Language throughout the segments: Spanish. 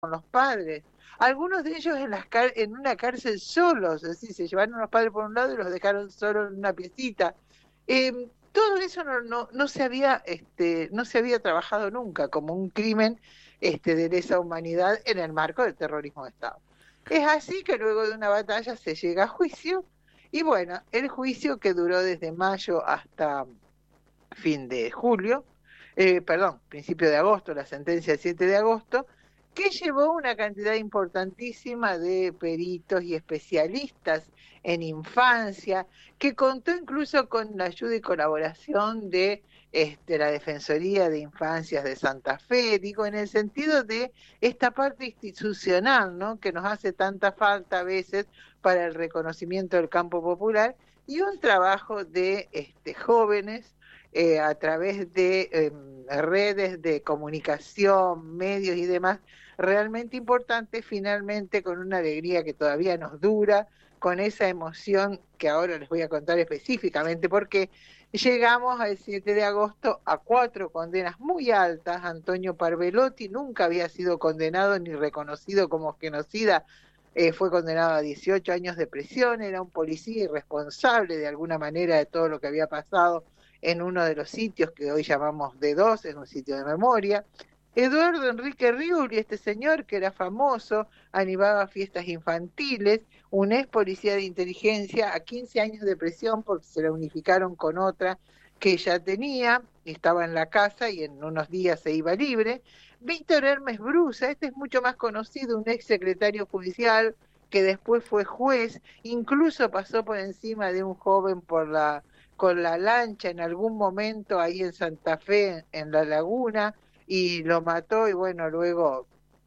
con los padres. Algunos de ellos en una cárcel solos, es decir, se llevaron a los padres por un lado y los dejaron solos en una piecita. Todo eso no se había, no se había trabajado nunca como un crimen de lesa humanidad en el marco del terrorismo de Estado. Es así que luego de una batalla se llega a juicio y bueno, el juicio que duró desde mayo hasta fin de julio, perdón, principio de agosto, la sentencia del 7 de agosto, que llevó una cantidad importantísima de peritos y especialistas en infancia, que contó incluso con la ayuda y colaboración de la Defensoría de Infancias de Santa Fe, digo, en el sentido de esta parte institucional, ¿no?, que nos hace tanta falta a veces para el reconocimiento del campo popular, y un trabajo de jóvenes a través de redes de comunicación, medios y demás, realmente importante, finalmente con una alegría que todavía nos dura, con esa emoción que ahora les voy a contar específicamente, porque llegamos al 7 de agosto a 4 condenas muy altas. Antonio Parvelotti nunca había sido condenado ni reconocido como genocida. Fue condenado a 18 años de prisión, era un policía irresponsable de alguna manera de todo lo que había pasado en uno de los sitios que hoy llamamos D2, es un sitio de memoria. Eduardo Enrique Riuli, este señor que era famoso, animaba fiestas infantiles, un ex policía de inteligencia, a 15 años de prisión porque se la unificaron con otra que ya tenía, estaba en la casa y en unos días se iba libre. Víctor Hermes Brusa, este es mucho más conocido, un ex secretario judicial que después fue juez, incluso pasó por encima de un joven con la lancha en algún momento ahí en Santa Fe, en la laguna, y lo mató y bueno, luego,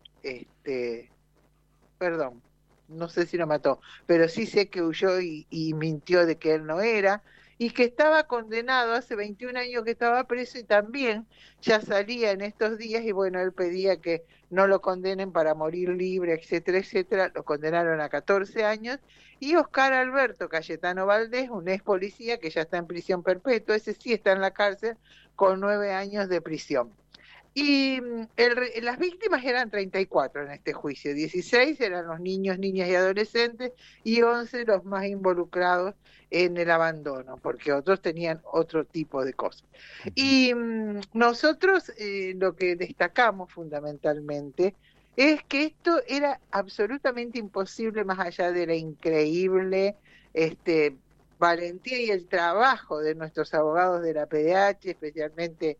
este, perdón, no sé si lo mató, pero sí sé que huyó y mintió de que él no era, y que estaba condenado, hace 21 años que estaba preso y también ya salía en estos días y bueno, él pedía que no lo condenen para morir libre, etcétera, etcétera, lo condenaron a 14 años, y Oscar Alberto Cayetano Valdés, un ex policía que ya está en prisión perpetua, ese sí está en la cárcel con 9 años de prisión. Y las víctimas eran 34 en este juicio, 16 eran los niños, niñas y adolescentes y 11 los más involucrados en el abandono, porque otros tenían otro tipo de cosas. Y nosotros lo que destacamos fundamentalmente es que esto era absolutamente imposible más allá de la increíble valentía y el trabajo de nuestros abogados de la PDH, especialmente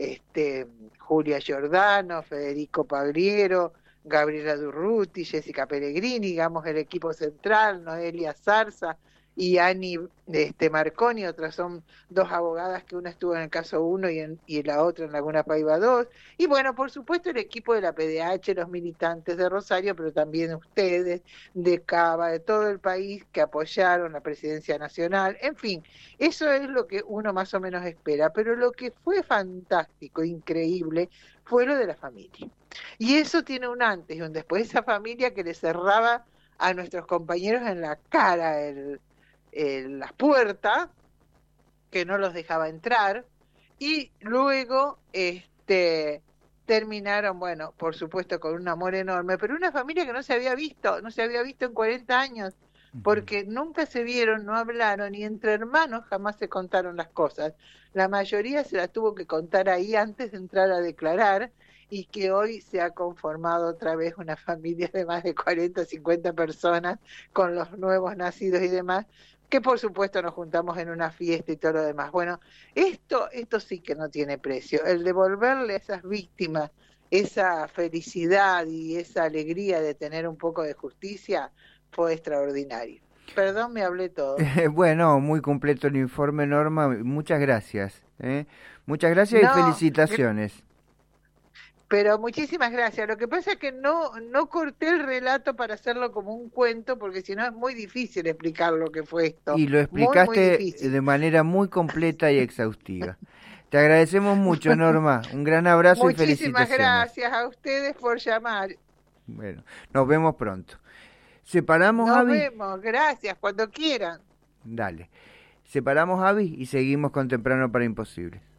Julia Giordano, Federico Pagliero, Gabriela Durruti, Jessica Pellegrini, digamos el equipo central, Noelia Zarza y Ani Marconi, otras son dos abogadas que una estuvo en el caso 1 y la otra en Laguna Paiva 2, y bueno, por supuesto el equipo de la PDH, los militantes de Rosario, pero también ustedes, de Cava, de todo el país que apoyaron la presidencia nacional, en fin, eso es lo que uno más o menos espera, pero lo que fue fantástico, increíble, fue lo de la familia. Y eso tiene un antes y un después, esa familia que le cerraba a nuestros compañeros en la cara la puerta, que no los dejaba entrar, y luego terminaron, bueno, por supuesto con un amor enorme, pero una familia que no se había visto en 40 años, porque nunca se vieron, no hablaron, y entre hermanos jamás se contaron las cosas. La mayoría se las tuvo que contar ahí antes de entrar a declarar, y que hoy se ha conformado otra vez una familia de más de 40, 50 personas, con los nuevos nacidos y demás, que por supuesto nos juntamos en una fiesta y todo lo demás. Bueno, esto sí que no tiene precio. El devolverle a esas víctimas esa felicidad y esa alegría de tener un poco de justicia fue extraordinario. Perdón, me hablé todo. Bueno, muy completo el informe, Norma. Muchas gracias. Muchas gracias y No, felicitaciones. pero muchísimas gracias. Lo que pasa es que no corté el relato para hacerlo como un cuento, porque si no es muy difícil explicar lo que fue esto. Y lo Muy, muy explicaste difícil. de manera muy completa y exhaustiva. Te agradecemos mucho, Norma. Un gran abrazo y Muchísimas felicitaciones. gracias a ustedes por llamar. Bueno, nos vemos pronto. ¿Separamos, Nos Avi? vemos, gracias, cuando quieran. Dale. Separamos, Avi, y seguimos con Temprano para Imposibles.